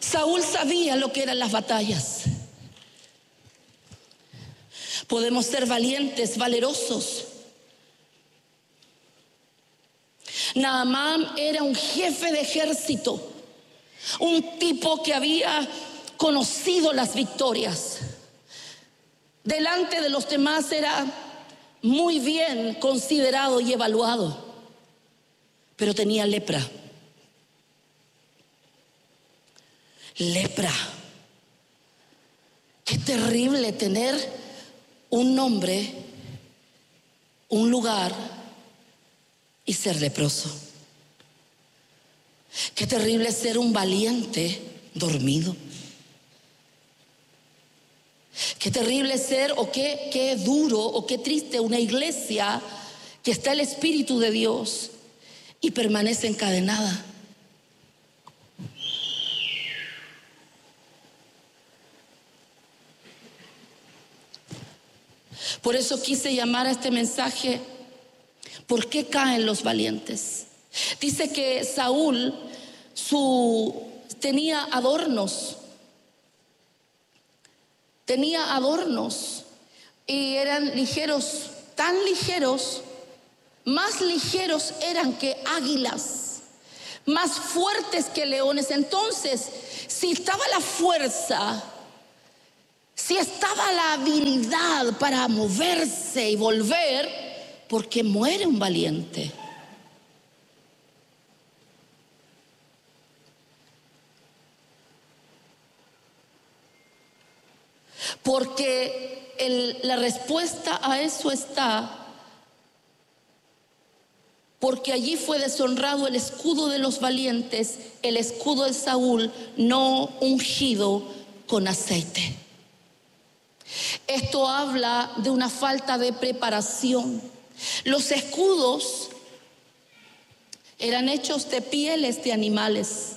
Saúl sabía lo que eran las batallas. Podemos ser valientes, valerosos. Naamán era un jefe de ejército, un tipo que había conocido las victorias. Delante de los demás era muy bien considerado y evaluado, pero tenía lepra. Lepra. Qué terrible tener un nombre, un lugar y ser leproso. Qué terrible ser un valiente dormido. Qué terrible ser, o qué duro o qué triste una iglesia que está el Espíritu de Dios y permanece encadenada. Por eso quise llamar a este mensaje: ¿por qué caen los valientes? Dice que Saúl tenía adornos y eran ligeros, tan ligeros, más ligeros eran que águilas, más fuertes que leones. Entonces, si estaba la fuerza, si estaba la habilidad para moverse y volver, ¿por qué muere un valiente? Porque la respuesta a eso está, porque allí fue deshonrado el escudo de los valientes, el escudo de Saúl, no ungido con aceite. Esto habla de una falta de preparación. Los escudos eran hechos de pieles de animales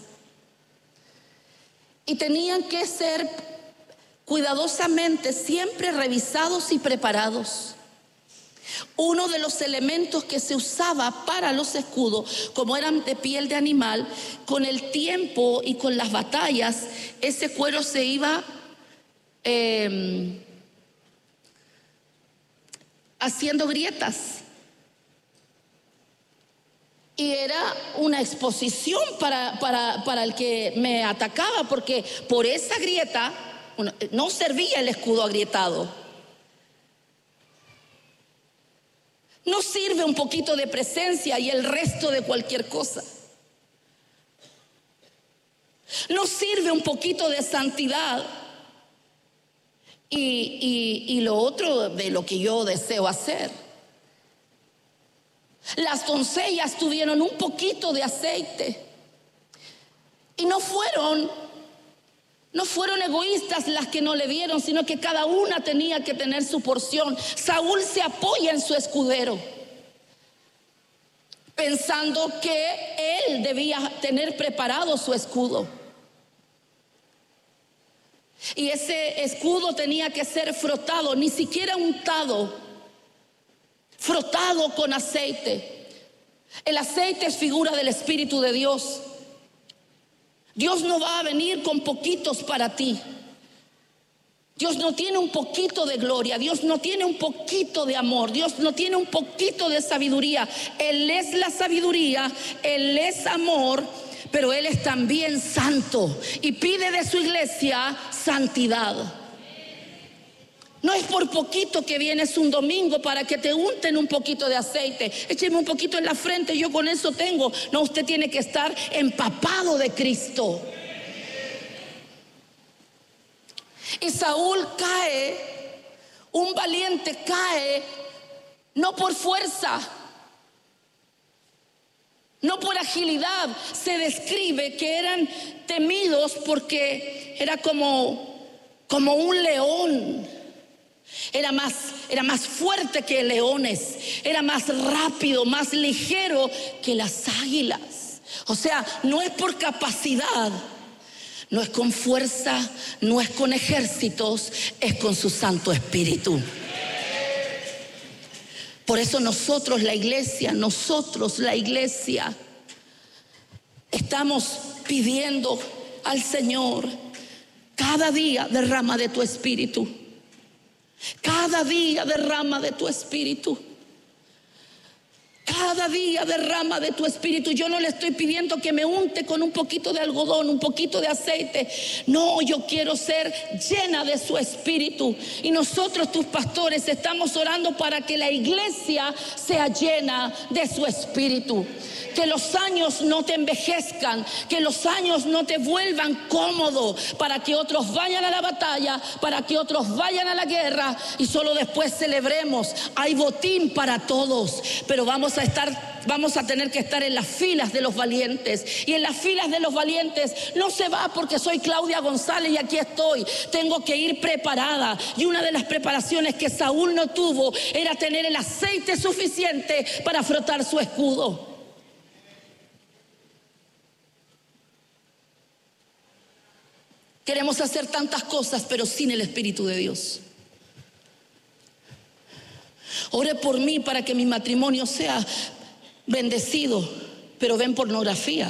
y tenían que ser cuidadosamente siempre revisados y preparados. Uno de los elementos que se usaba para los escudos, como eran de piel de animal, con el tiempo y con las batallas, ese cuero se iba haciendo grietas. Y era una exposición para el que me atacaba, porque por esa grieta no servía el escudo agrietado. No sirve un poquito de presencia y el resto de cualquier cosa. No sirve un poquito de santidad y lo otro de lo que yo deseo hacer. Las doncellas tuvieron un poquito de aceite y no fueron egoístas las que no le dieron, sino que cada una tenía que tener su porción. Saúl se apoya en su escudero, pensando que él debía tener preparado su escudo. Y ese escudo tenía que ser frotado, ni siquiera untado, frotado con aceite. El aceite es figura del Espíritu de Dios. Dios no va a venir con poquitos para ti. Dios no tiene un poquito de gloria, Dios no tiene un poquito de amor, Dios no tiene un poquito de sabiduría. Él es la sabiduría, Él es amor, pero Él es también santo y pide de su iglesia santidad. No es por poquito que vienes un domingo para que te unten un poquito de aceite. Écheme un poquito en la frente, yo con eso tengo. No, usted tiene que estar empapado de Cristo. Y Saúl cae, un valiente cae, no por fuerza, no por agilidad. Se describe que eran temidos porque era como un león. Era más fuerte que leones, era más rápido, más ligero que las águilas. O sea, no es por capacidad, no es con fuerza, no es con ejércitos, es con su Santo Espíritu. Por eso nosotros la iglesia, estamos pidiendo al Señor: cada día derrama de tu espíritu. Cada día derrama de tu espíritu. Cada día derrama de tu espíritu. Yo no le estoy pidiendo que me unte con un poquito de algodón, un poquito de aceite. No, yo quiero ser llena de su espíritu. Y nosotros, tus pastores, estamos orando para que la iglesia sea llena de su espíritu. Que los años no te envejezcan, que los años no te vuelvan cómodo, para que otros vayan a la batalla, para que otros vayan a la guerra y solo después celebremos. Hay botín para todos, pero vamos a tener que estar en las filas de los valientes. Y en las filas de los valientes no se va porque soy Claudia González y aquí estoy. Tengo que ir preparada. Y una de las preparaciones que Saúl no tuvo era tener el aceite suficiente para frotar su escudo. Queremos hacer tantas cosas, pero sin el Espíritu de Dios. Ore por mí para que mi matrimonio sea bendecido, pero ven pornografía.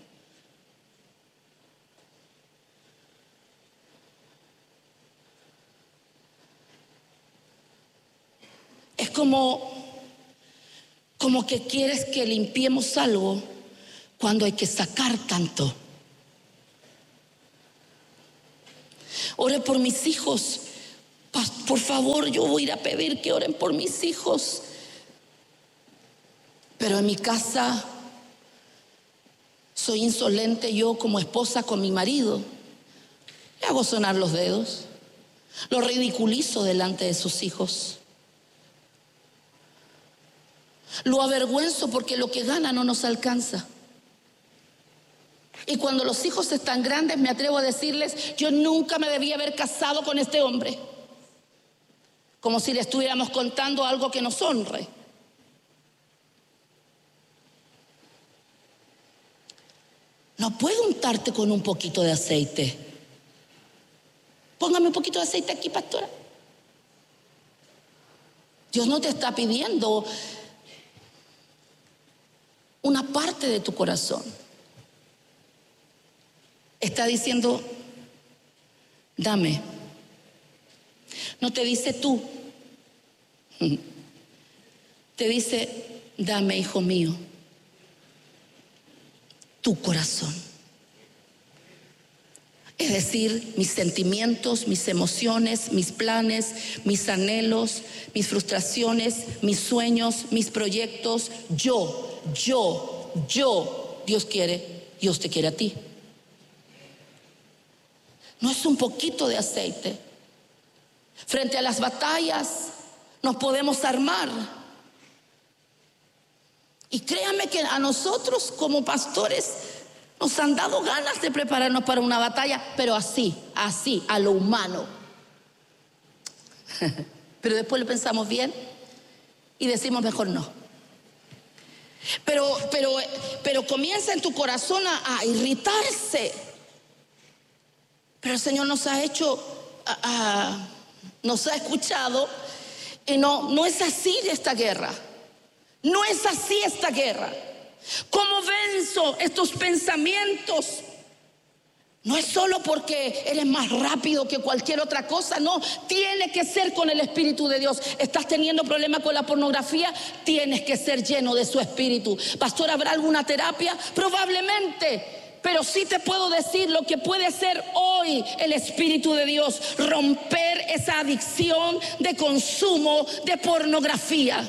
Es como que quieres que limpiemos algo cuando hay que sacar tanto. Ore por mis hijos. Por favor, yo voy a ir a pedir que oren por mis hijos. Pero en mi casa soy insolente yo como esposa con mi marido. Le hago sonar los dedos. Lo ridiculizo delante de sus hijos. Lo avergüenzo porque lo que gana no nos alcanza. Y cuando los hijos están grandes, me atrevo a decirles: yo nunca me debía haber casado con este hombre. Como si le estuviéramos contando algo que nos honre. No puedo untarte con un poquito de aceite. Póngame un poquito de aceite aquí, pastora. Dios no te está pidiendo una parte de tu corazón. Está diciendo: dame. No te dice tú. Te dice: dame, hijo mío, tu corazón. Es decir, mis sentimientos, mis emociones, mis planes, mis anhelos, mis frustraciones, mis sueños, mis proyectos. Yo. Dios te quiere a ti. No es un poquito de aceite. Frente a las batallas nos podemos armar. Y créanme que a nosotros como pastores nos han dado ganas de prepararnos para una batalla, pero así, a lo humano. Pero después lo pensamos bien y decimos: mejor no. Pero comienza en tu corazón a irritarse. Pero el Señor nos ha hecho, nos ha escuchado, y no es así esta guerra. No es así esta guerra. ¿Cómo venzo estos pensamientos? No es solo porque eres más rápido que cualquier otra cosa, no. Tiene que ser con el Espíritu de Dios. ¿Estás teniendo problemas con la pornografía? Tienes que ser lleno de su Espíritu. Pastor, ¿habrá alguna terapia? Probablemente. Pero sí te puedo decir lo que puede hacer hoy el Espíritu de Dios: romper esa adicción de consumo de pornografía.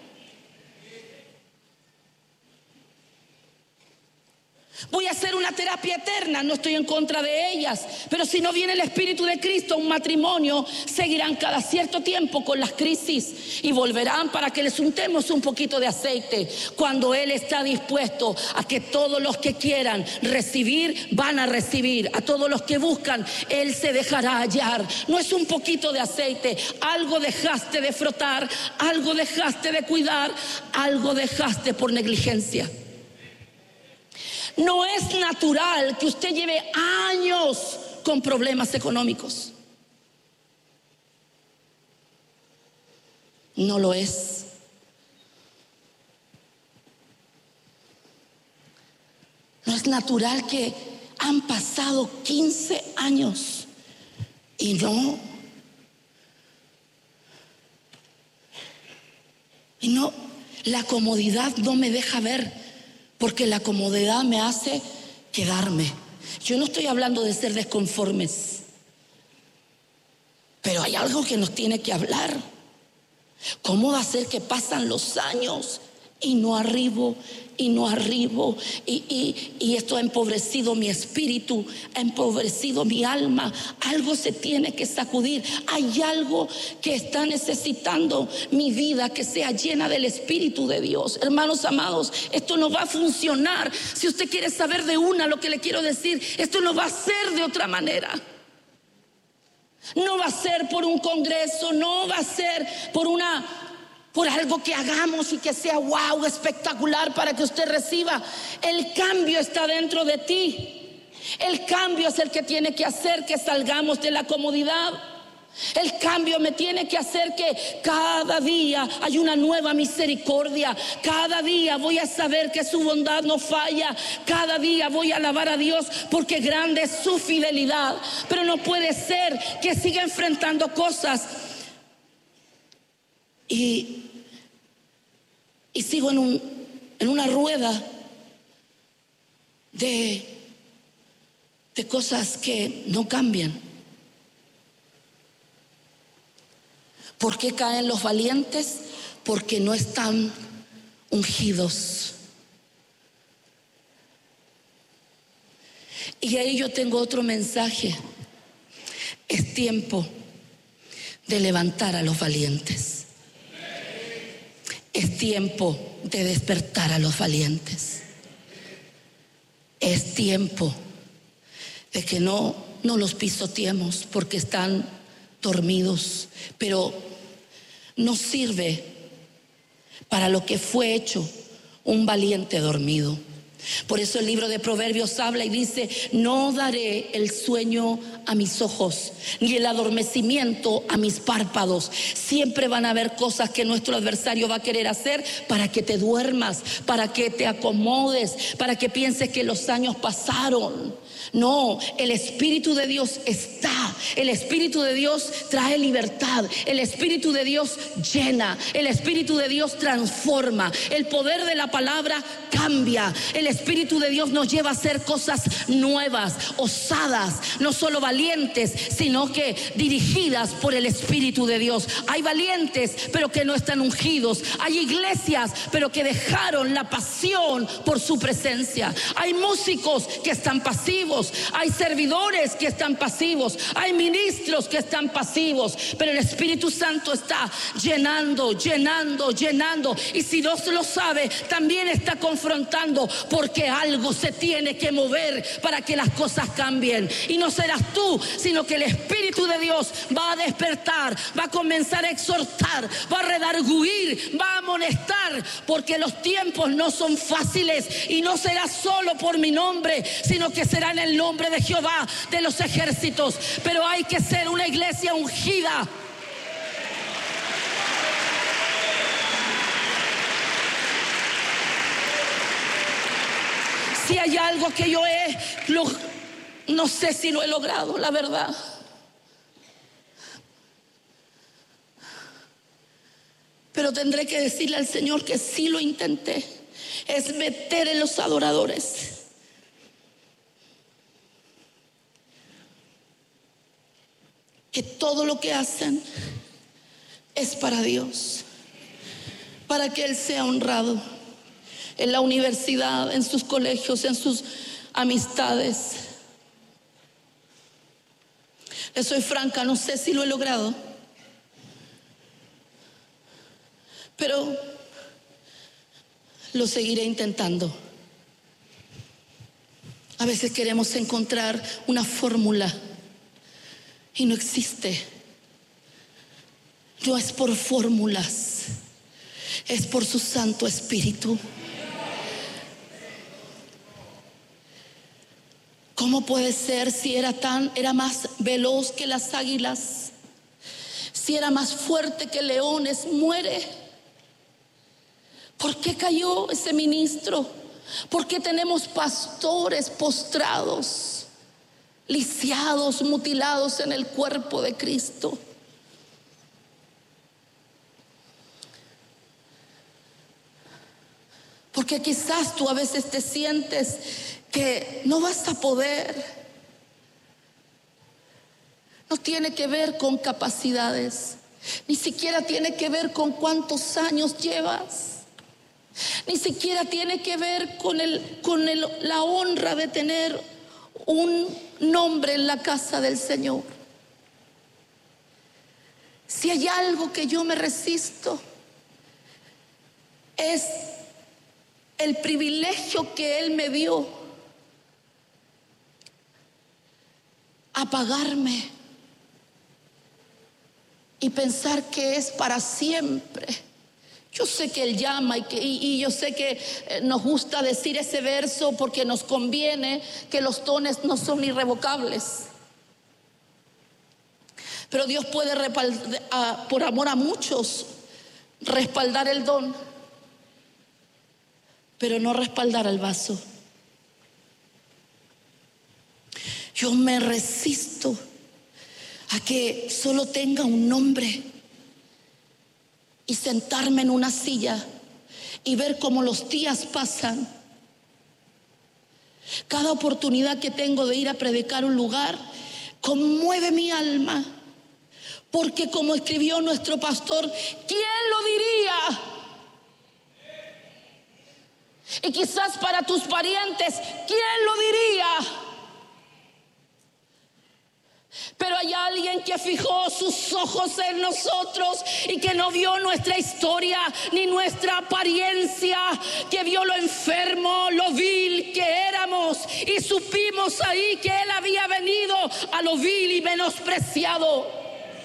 Voy a hacer una terapia eterna, no estoy en contra de ellas, pero si no viene el Espíritu de Cristo, un matrimonio seguirán cada cierto tiempo con las crisis y volverán para que les untemos un poquito de aceite, cuando Él está dispuesto a que todos los que quieran recibir, van a recibir. A todos los que buscan, Él se dejará hallar. No es un poquito de aceite. Algo dejaste de frotar, algo dejaste de cuidar, algo dejaste por negligencia. No es natural que usted lleve años con problemas económicos. No lo es. No es natural que Han pasado 15 años y no, la comodidad no me deja ver, porque la comodidad me hace quedarme. Yo no estoy hablando de ser desconformes, pero hay algo que nos tiene que hablar. ¿Cómo va a ser que pasan los años y no arribo? Y esto ha empobrecido mi espíritu, ha empobrecido mi alma. Algo se tiene que sacudir. Hay algo que está necesitando mi vida, que sea llena del Espíritu de Dios. Hermanos amados, esto no va a funcionar. Si usted quiere saber de una, lo que le quiero decir, esto no va a ser de otra manera. No va a ser por un congreso, no va a ser por algo que hagamos y que sea wow, espectacular para que usted reciba. El cambio está dentro de ti. El cambio es el que tiene que hacer que salgamos de la comodidad. El cambio me tiene que hacer que cada día hay una nueva misericordia. Cada día voy a saber que su bondad no falla. Cada día voy a alabar a Dios porque grande es su fidelidad. Pero no puede ser que siga enfrentando cosas y sigo en una rueda de cosas que no cambian. ¿Por qué caen los valientes? Porque no están ungidos. Y ahí yo tengo otro mensaje. Es tiempo de levantar a los valientes. Es tiempo de despertar a los valientes. Es tiempo de que no los pisoteemos porque están dormidos, pero no sirve para lo que fue hecho un valiente dormido. Por eso el libro de Proverbios habla y dice: no daré el sueño a mis ojos, ni el adormecimiento a mis párpados. Siempre van a haber cosas que nuestro adversario va a querer hacer para que te duermas, para que te acomodes, para que pienses que los años pasaron. No, el Espíritu de Dios está. El Espíritu de Dios trae libertad. El Espíritu de Dios llena. El Espíritu de Dios transforma. El poder de la palabra cambia. El Espíritu de Dios nos lleva a hacer cosas nuevas, osadas, no solo valientes, sino que dirigidas por el Espíritu de Dios. Hay valientes, pero que no están ungidos. Hay iglesias, pero que dejaron la pasión por su presencia. Hay músicos que están pasivos. Hay servidores que están pasivos. Hay ministros que están pasivos. Pero el Espíritu Santo está llenando. Y si no se lo sabe, también está confrontando, porque algo se tiene que mover para que las cosas cambien. Y no serás tú, sino que el Espíritu de Dios va a despertar, va a comenzar a exhortar, va a redarguir, va a amonestar, porque los tiempos no son fáciles. Y no será solo por mi nombre, sino que será en el nombre de Jehová de los ejércitos. Pero hay que ser una iglesia ungida. Si hay algo que yo no sé si lo he logrado, la verdad. Pero tendré que decirle al Señor que sí lo intenté. Es meter en los adoradores. Que todo lo que hacen es para Dios, para que Él sea honrado en la universidad, en sus colegios, en sus amistades. Les soy franca, no sé si lo he logrado, pero lo seguiré intentando. A veces queremos encontrar una fórmula y no existe. No es por fórmulas, es por su Santo Espíritu. ¿Cómo puede ser si era más veloz que las águilas? Si era más fuerte que leones, muere. ¿Por qué cayó ese ministro? ¿Por qué tenemos pastores postrados? lisiados, mutilados en el cuerpo de Cristo. Porque quizás tú a veces te sientes que no vas a poder. No tiene que ver con capacidades, ni siquiera tiene que ver con cuántos años llevas, ni siquiera tiene que ver con la honra de tener un nombre en la casa del Señor. Si hay algo que yo me resisto, es el privilegio que Él me dio a pagarme y pensar que es para siempre. Yo sé que Él llama y yo sé que nos gusta decir ese verso porque nos conviene, que los dones no son irrevocables. Pero Dios puede por amor a muchos respaldar el don, pero no respaldar al vaso. Yo me resisto a que solo tenga un nombre y sentarme en una silla y ver cómo los días pasan. Cada oportunidad que tengo de ir a predicar un lugar conmueve mi alma, porque como escribió nuestro pastor, ¿quién lo diría? Y quizás para tus parientes, ¿quién lo diría? Pero hay alguien que fijó sus ojos en nosotros y que no vio nuestra historia ni nuestra apariencia, que vio lo enfermo, lo vil que éramos, y supimos ahí que Él había venido a lo vil y menospreciado.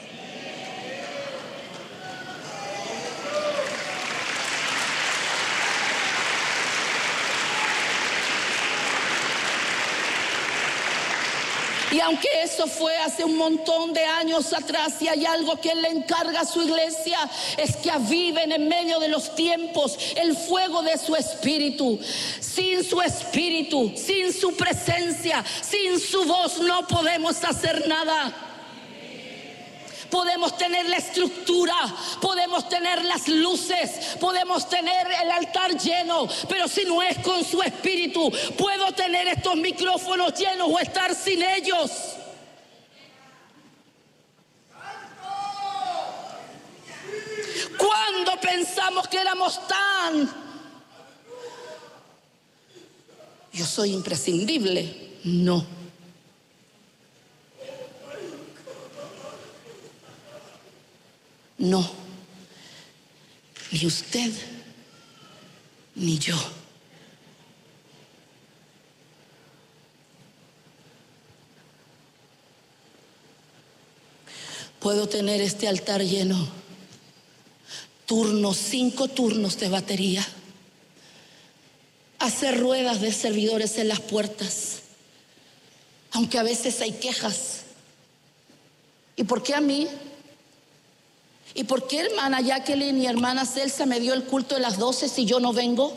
Y aunque eso fue hace un montón de años atrás, y hay algo que Él le encarga a su iglesia, es que aviven en medio de los tiempos el fuego de su espíritu. Sin su espíritu, sin su presencia, sin su voz no podemos hacer nada. Podemos tener la estructura, podemos tener las luces, podemos tener el altar lleno, pero si no es con su espíritu, puedo tener estos micrófonos llenos o estar sin ellos. ¿Cuándo pensamos que éramos yo soy imprescindible? No. No, ni usted, ni yo. Puedo tener este altar lleno, 5 turnos de batería, hacer ruedas de servidores en las puertas, aunque a veces hay quejas. ¿Y por qué a mí? ¿Y por qué hermana Jacqueline y hermana Celsa me dio el culto de las 12 si yo no vengo?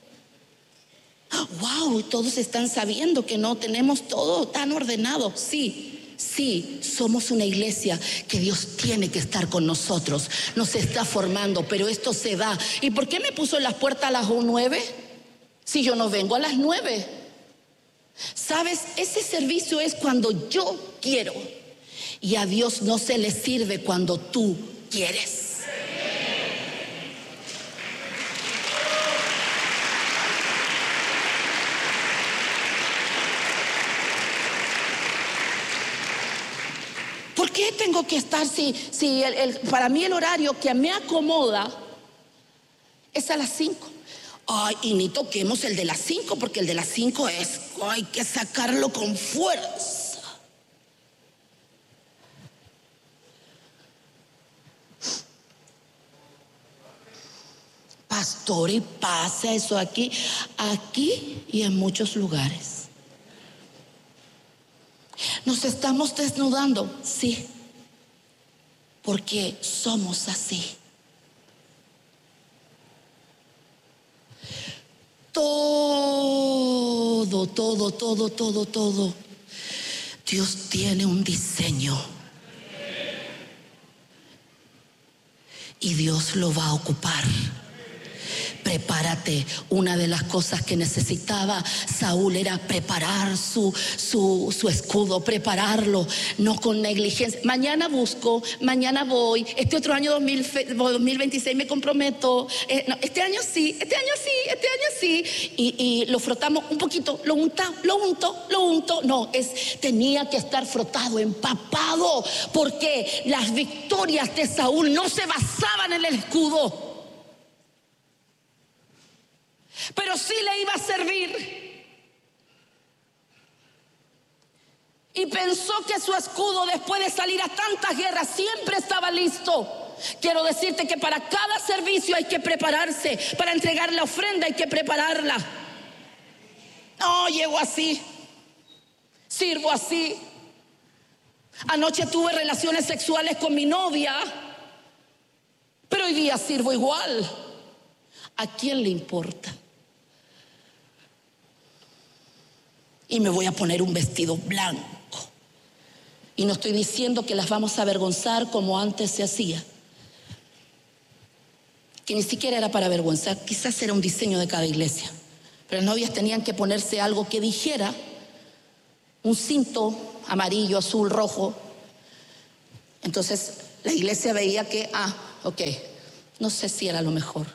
Wow, todos están sabiendo que no tenemos todo tan ordenado. Sí, somos una iglesia que Dios tiene que estar con nosotros, nos está formando, pero esto se da. ¿Y por qué me puso en las puertas a las 9 si yo no vengo a las 9? ¿Sabes? Ese servicio es cuando yo quiero, y a Dios no se le sirve cuando tú quieres. ¿Por qué tengo que estar si para mí el horario que me acomoda es a las 5? Ay, y ni toquemos el de las 5, porque el de las 5 hay que sacarlo con fuerza. Pastor, y pasa eso aquí y en muchos lugares. Nos estamos desnudando, sí, porque somos así. Todo. Dios tiene un diseño y Dios lo va a ocupar. Prepárate. Una de las cosas que necesitaba Saúl era preparar su escudo, prepararlo, no con negligencia. Mañana busco, mañana voy, este otro año 2026 me comprometo. No, este año sí. Y lo frotamos un poquito, lo unto. No, tenía que estar frotado, empapado, porque las victorias de Saúl no se basaban en el escudo, pero sí le iba a servir. Y pensó que su escudo, después de salir a tantas guerras, siempre estaba listo. Quiero decirte que para cada servicio hay que prepararse. Para entregar la ofrenda hay que prepararla. No, llego así, sirvo así. Anoche tuve relaciones sexuales con mi novia, pero hoy día sirvo igual. ¿A quién le importa? Y me voy a poner un vestido blanco. Y no estoy diciendo que las vamos a avergonzar como antes se hacía, que ni siquiera era para avergonzar, quizás era un diseño de cada iglesia. Pero las novias tenían que ponerse algo que dijera, un cinto amarillo, azul, rojo. Entonces la iglesia veía que, ok, no sé si era lo mejor.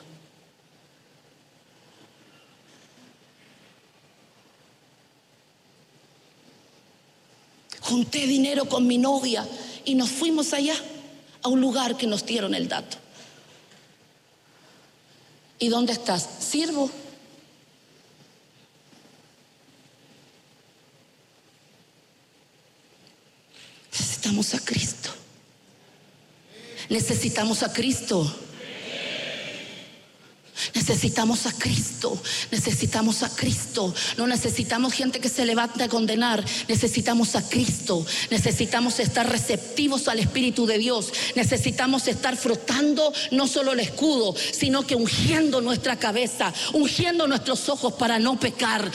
Junté dinero con mi novia y nos fuimos allá a un lugar que nos dieron el dato. ¿Y dónde estás? Sirvo. Necesitamos a Cristo. Necesitamos a Cristo. Necesitamos a Cristo, necesitamos a Cristo. No necesitamos gente que se levante a condenar. Necesitamos a Cristo. Necesitamos estar receptivos al Espíritu de Dios. Necesitamos estar frotando no solo el escudo, sino que ungiendo nuestra cabeza, ungiendo nuestros ojos para no pecar,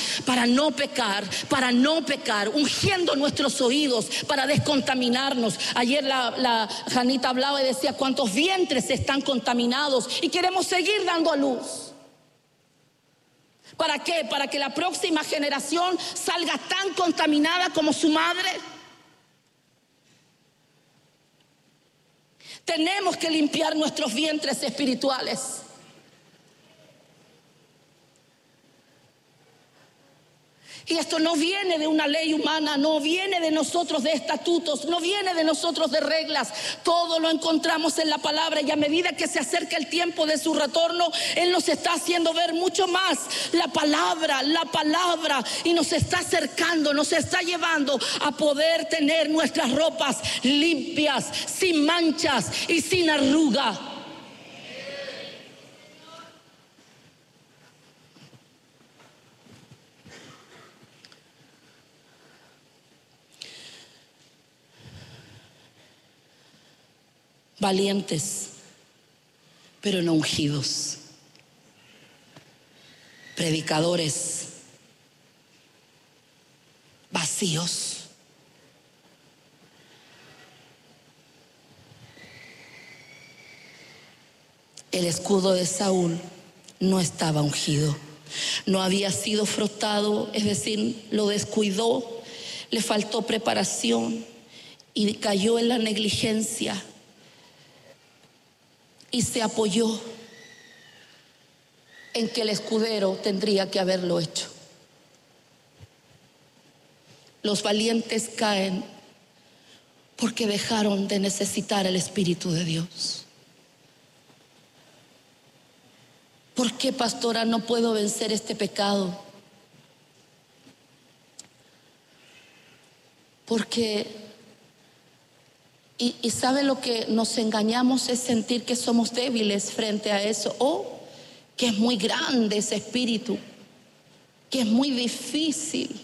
ungiendo nuestros oídos para descontaminarnos. Ayer la Janita hablaba y decía cuántos vientres están contaminados y queremos seguir dando a luz. ¿Para qué? Para que la próxima generación salga tan contaminada como su madre. Tenemos que limpiar nuestros vientres espirituales. Y esto no viene de una ley humana, no viene de nosotros de estatutos, no viene de nosotros de reglas. Todo lo encontramos en la palabra, y a medida que se acerca el tiempo de su retorno, Él nos está haciendo ver mucho más la palabra, y nos está acercando, nos está llevando a poder tener nuestras ropas limpias, sin manchas y sin arruga. Valientes, pero no ungidos. Predicadores vacíos. El escudo de Saúl no estaba ungido, no había sido frotado, es decir, lo descuidó, le faltó preparación y cayó en la negligencia. Y se apoyó en que el escudero tendría que haberlo hecho. Los valientes caen porque dejaron de necesitar el Espíritu de Dios. ¿Por qué, pastora, no puedo vencer este pecado? Porque Y sabe lo que nos engañamos es sentir que somos débiles frente a eso, o que es muy grande ese espíritu, que es muy difícil.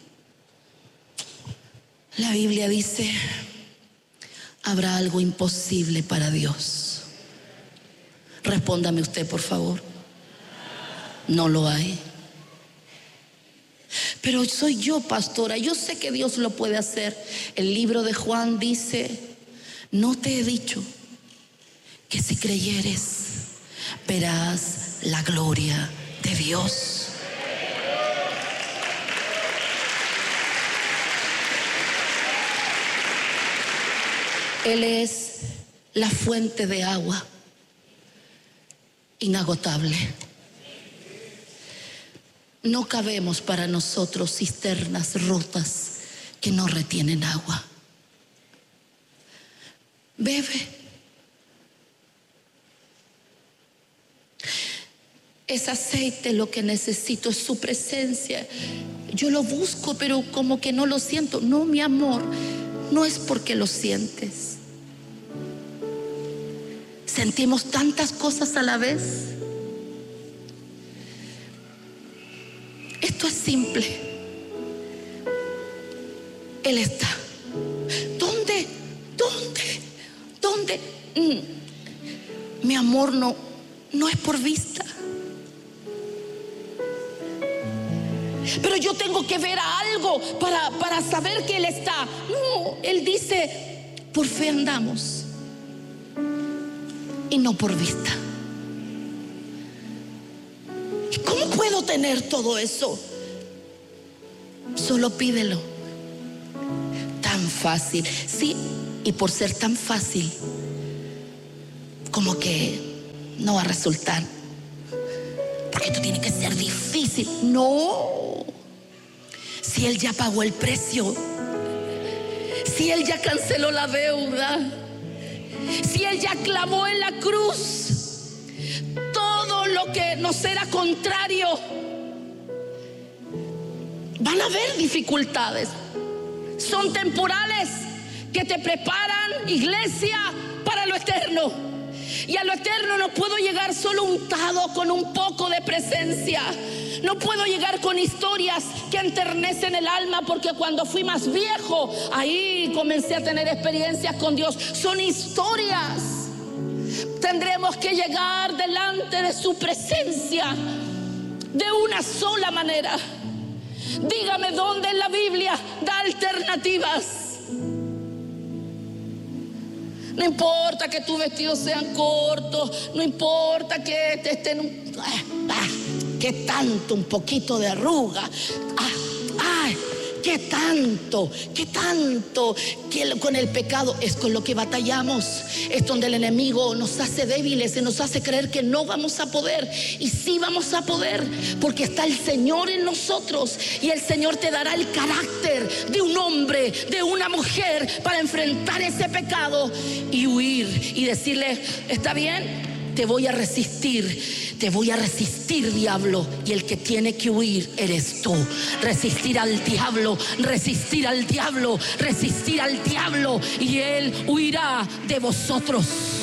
La Biblia dice, ¿habrá algo imposible para Dios? Respóndame usted, por favor. No lo hay. Pero soy yo, pastora, yo sé que Dios lo puede hacer. El libro de Juan dice: no te he dicho que si creyeres verás la gloria de Dios. Él es la fuente de agua inagotable. No cabemos para nosotros cisternas rotas que no retienen agua. Bebe. Es aceite lo que necesito, es su presencia. Yo lo busco, pero como que no lo siento. No, mi amor, no es porque lo sientes. Sentimos tantas cosas a la vez. Esto es simple. Él está. ¿Dónde? Mi amor, no es por vista. Pero yo tengo que ver algo para saber que Él está. No, Él dice: por fe andamos y no por vista. ¿Y cómo puedo tener todo eso? Solo pídelo. Tan fácil. Sí, y por ser tan fácil, como que no va a resultar, porque esto tiene que ser difícil. No. Si Él ya pagó el precio, si Él ya canceló la deuda, si Él ya clavó en la cruz todo lo que nos era contrario. Van a haber dificultades, son temporales, que te preparan, iglesia, para lo eterno. Y a lo eterno no puedo llegar solo untado con un poco de presencia. No puedo llegar con historias que enternecen el alma, porque cuando fui más viejo, ahí comencé a tener experiencias con Dios. Son historias. Tendremos que llegar delante de su presencia de una sola manera. Dígame dónde en la Biblia da alternativas. No importa que tus vestidos sean cortos, no importa que te estén que tanto, un poquito de arruga. ¿Qué tanto? Que con el pecado es con lo que batallamos. Es donde el enemigo nos hace débiles y nos hace creer que no vamos a poder. Y sí vamos a poder, porque está el Señor en nosotros. Y el Señor te dará el carácter de un hombre, de una mujer, para enfrentar ese pecado y huir y decirle: está bien, te voy a resistir, diablo, y el que tiene que huir eres tú. Resistir al diablo, y él huirá de vosotros.